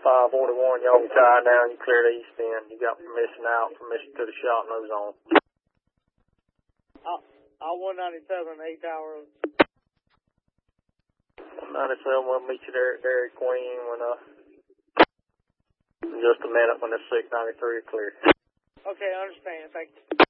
541, y'all can tie down, you clear the east end. You got permission out, permission to the shot, nose on. I-197, 8 hours. 197, we'll meet you there at Dairy Queen when, in just a minute when the 693 is clear. Okay, I understand. Thank you.